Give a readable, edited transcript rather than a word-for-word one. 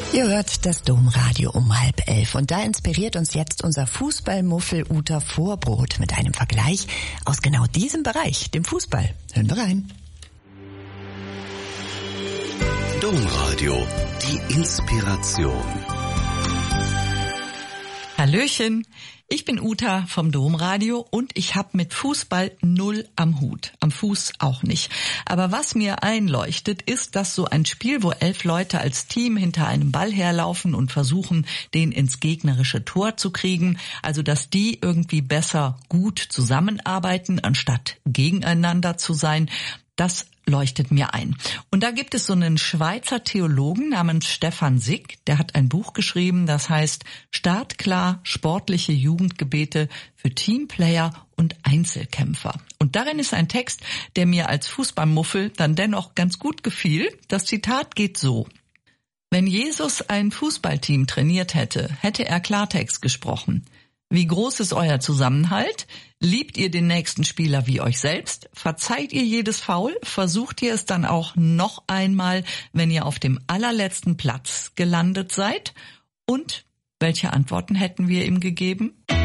Ihr hört das Domradio um 10:30 und da inspiriert uns jetzt unser Fußballmuffel Uta Vorbrot mit einem Vergleich aus genau diesem Bereich, dem Fußball. Hören wir rein. Domradio, die Inspiration. Hallöchen, ich bin Uta vom Domradio und ich habe mit Fußball null am Hut, am Fuß auch nicht. Aber was mir einleuchtet, ist, dass so ein Spiel, wo 11 Leute als Team hinter einem Ball herlaufen und versuchen, den ins gegnerische Tor zu kriegen, also dass die irgendwie besser gut zusammenarbeiten, anstatt gegeneinander zu sein, das leuchtet mir ein. Und da gibt es so einen Schweizer Theologen namens Stefan Sick, der hat ein Buch geschrieben, das heißt Startklar, sportliche Jugendgebete für Teamplayer und Einzelkämpfer. Und darin ist ein Text, der mir als Fußballmuffel dann dennoch ganz gut gefiel. Das Zitat geht so: Wenn Jesus ein Fußballteam trainiert hätte, hätte er Klartext gesprochen. Wie groß ist euer Zusammenhalt? Liebt ihr den nächsten Spieler wie euch selbst? Verzeiht ihr jedes Foul? Versucht ihr es dann auch noch einmal, wenn ihr auf dem allerletzten Platz gelandet seid? Und welche Antworten hätten wir ihm gegeben?